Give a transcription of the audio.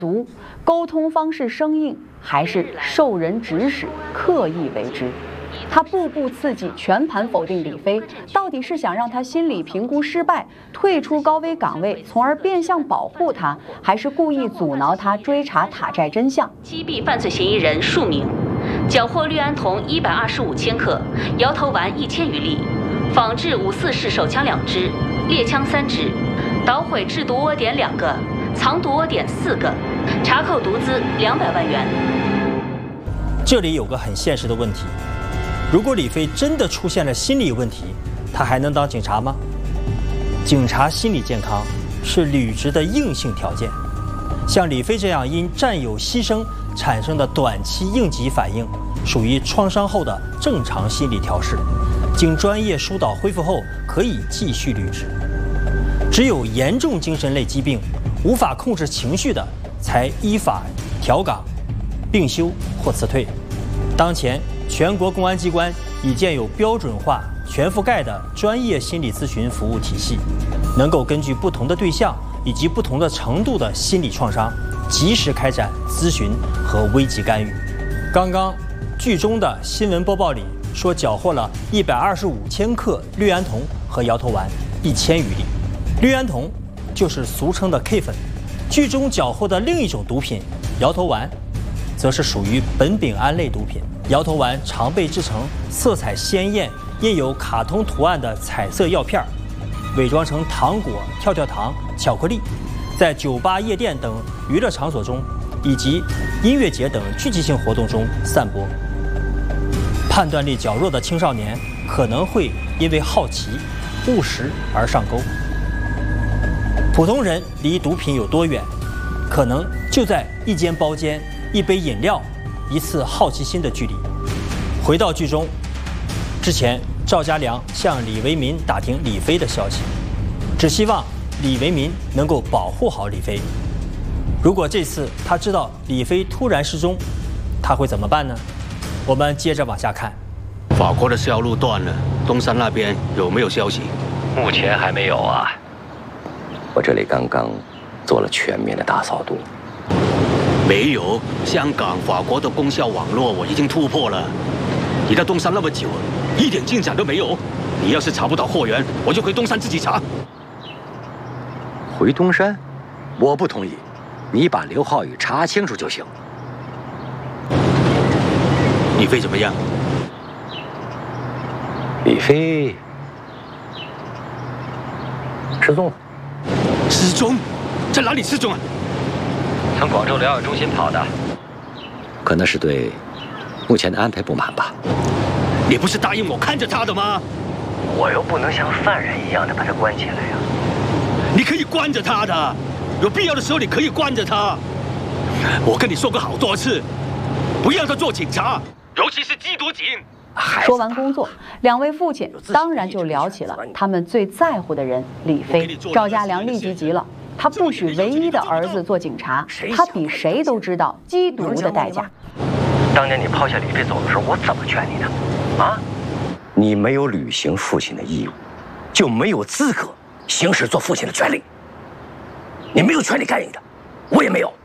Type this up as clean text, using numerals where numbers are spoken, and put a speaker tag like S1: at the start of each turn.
S1: 毒，沟通方式生硬，还是受人指使刻意为之？他步步刺激，全盘否定李飞，到底是想让他心理评估失败，退出高危岗位，从而变相保护他，还是故意阻挠他追查塔寨真相？
S2: 击毙犯罪嫌疑人数名，缴获氯胺酮125千克，摇头丸1000余粒，仿制5.4式手枪2支，猎枪3支，捣毁制毒窝点2个，藏毒窝点4个，查扣毒资200万元。
S3: 这里有个很现实的问题。如果李飞真的出现了心理问题，他还能当警察吗？警察心理健康是履职的硬性条件。像李飞这样因战友牺牲产生的短期应急反应，属于创伤后的正常心理调试，经专业疏导恢复后可以继续履职。只有严重精神类疾病无法控制情绪的，才依法调岗、并休或辞退。当前全国公安机关已建有标准化、全覆盖的专业心理咨询服务体系，能够根据不同的对象以及不同的程度的心理创伤，及时开展咨询和危急干预。刚刚剧中的新闻播报里说，缴获了125千克氯胺酮和摇头丸1000余粒。氯胺酮就是俗称的 K 粉，剧中缴获的另一种毒品摇头丸，则是属于苯丙胺类毒品。摇头丸常被制成色彩鲜艳、印有卡通图案的彩色药片，伪装成糖果、跳跳糖、巧克力，在酒吧、夜店等娱乐场所中，以及音乐节等聚集性活动中散播。判断力较弱的青少年可能会因为好奇、误食而上钩。普通人离毒品有多远？可能就在一间包间、一杯饮料、一次好奇心的距离。回到剧中，之前赵家良向李维民打听李飞的消息，只希望李维民能够保护好李飞。如果这次他知道李飞突然失踪，他会怎么办呢？我们接着往下看。
S4: 法国的销路断了，东山那边有没有消息？
S5: 目前还没有啊。
S6: 我这里刚刚做了全面的大扫毒。
S4: 没有，香港、法国的供销网络我已经突破了。你在东山那么久，一点进展都没有。你要是查不到货源，我就回东山自己查。
S6: 回东山？我不同意。你把刘浩宇查清楚就行。
S4: 李飞怎么样？
S6: 李飞失踪了。
S4: 失踪？在哪里失踪啊？
S5: 从广州疗养中心跑的。
S6: 可能是对目前的安排不满吧。
S4: 你不是答应我看着他的吗？
S5: 我又不能像犯人一样的把他关起来呀。
S4: 你可以关着他的，有必要的时候你可以关着他。我跟你说过好多次，不要他做警察，尤其是缉毒警。
S1: 说完工作，两位父亲当然就聊起了他们最在乎的人李飞。赵家良立即急了，他不许唯一的儿子做警察，他比谁都知道缉毒的代价。
S5: 当年你抛下李飞走的时候，我怎么劝你的？啊？
S6: 你没有履行父亲的义务，就没有资格行使做父亲的权利。你没有权利干预的，我也没有。